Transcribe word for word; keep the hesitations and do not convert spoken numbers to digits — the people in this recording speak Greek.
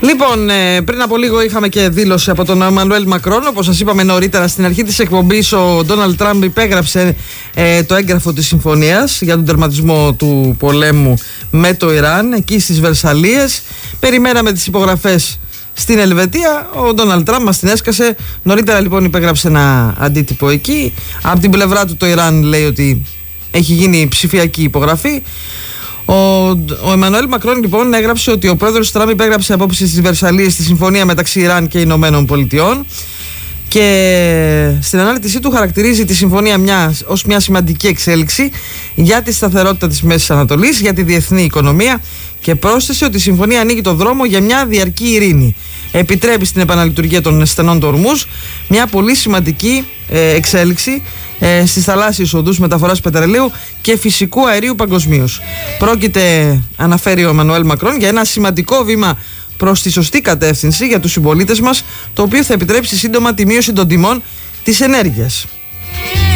Λοιπόν, πριν από λίγο είχαμε και δήλωση από τον Εμμανουέλ Μακρόν. Όπως σας είπαμε νωρίτερα στην αρχή της εκπομπής, ο Ντόναλντ Τραμπ υπέγραψε ε, το έγγραφο της συμφωνίας για τον τερματισμό του πολέμου με το Ιράν εκεί στις Βερσαλλίες. Περιμέναμε τις υπογραφές στην Ελβετία. Ο Ντόναλντ Τραμπ μας την έσκασε. Νωρίτερα λοιπόν υπέγραψε ένα αντίτυπο εκεί. Από την πλευρά του το Ιράν λέει ότι έχει γίνει ψηφιακή υπογραφή. Ο, ο Εμμανουέλ Μακρόν λοιπόν έγραψε ότι ο πρόεδρος Τραμπ υπέγραψε απόψε στις Βερσαλλίες τη συμφωνία μεταξύ Ιράν και Ηνωμένων Πολιτειών και στην ανάλυση του χαρακτηρίζει τη συμφωνία μια, ως μια σημαντική εξέλιξη για τη σταθερότητα της Μέσης Ανατολής, για τη διεθνή οικονομία και πρόσθεσε ότι η συμφωνία ανοίγει το δρόμο για μια διαρκή ειρήνη. Επιτρέπει στην επαναλειτουργία των στενών του Ορμούζ, μια πολύ σημαντική ε, εξέλιξη ε, στις θαλάσσιες οδούς μεταφοράς πετρελαίου και φυσικού αερίου παγκοσμίως. Πρόκειται, αναφέρει ο Εμμανουέλ Μακρόν, για ένα σημαντικό βήμα προς τη σωστή κατεύθυνση για τους συμπολίτες μας, το οποίο θα επιτρέψει σύντομα τη μείωση των τιμών της ενέργειας.